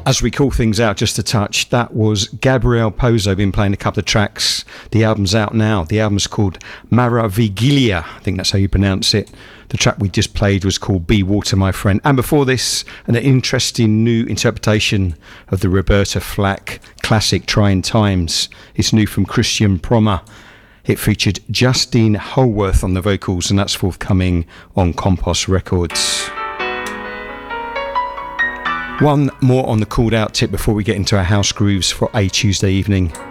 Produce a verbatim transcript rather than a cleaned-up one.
As we call things out just a touch, that was Gabriel Pozo, been playing a couple of tracks. The album's out now. The album's called Maravigilia. I think that's how you pronounce it. The track we just played was called Be Water, My Friend. And before this, an interesting new interpretation of the Roberta Flack classic Trying Times. It's new from Christian Prommer. It featured Justine Holworth on the vocals, and that's forthcoming on Compost Records. One more on the called out tip before we get into our house grooves for a Tuesday evening.